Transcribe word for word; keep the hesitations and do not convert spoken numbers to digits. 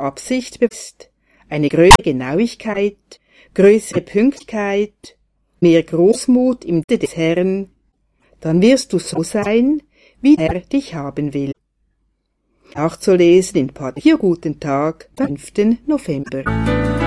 Absicht bist, eine größere Genauigkeit, größere Pünktlichkeit, mehr Großmut im Willen des Herrn, dann wirst du so sein, wie der Herr dich haben will. Nachzulesen in Pater Pio Guten Tag, fünften November.